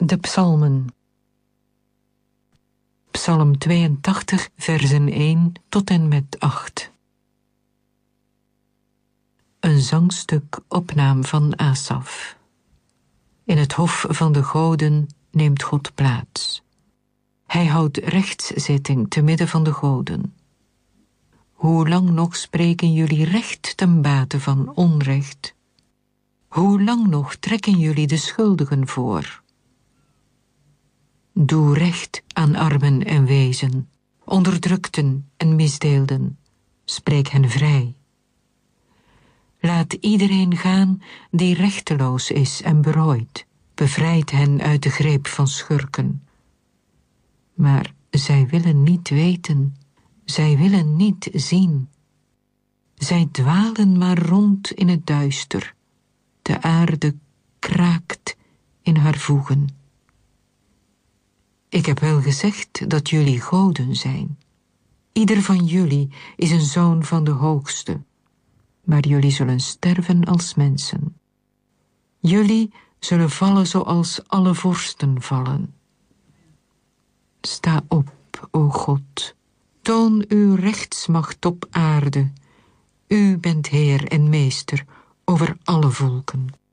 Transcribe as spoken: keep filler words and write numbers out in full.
De psalmen. Psalm tweeëntachtig, versen één tot en met acht. Een zangstuk op naam van Asaf. In het hof van de goden neemt God plaats. Hij houdt rechtszitting te midden van de goden. Hoe lang nog spreken jullie recht ten bate van onrecht? Hoe lang nog trekken jullie de schuldigen voor? Doe recht aan armen en wezen, onderdrukten en misdeelden. Spreek hen vrij. Laat iedereen gaan die rechteloos is en berooid. Bevrijd hen uit de greep van schurken. Maar zij willen niet weten, zij willen niet zien. Zij dwalen maar rond in het duister. De aarde kraakt in haar voegen. Ik heb wel gezegd dat jullie goden zijn. Ieder van jullie is een zoon van de Hoogste. Maar jullie zullen sterven als mensen. Jullie zullen vallen zoals alle vorsten vallen. Sta op, o God. Toon uw rechtsmacht op aarde. U bent Heer en Meester over alle volken.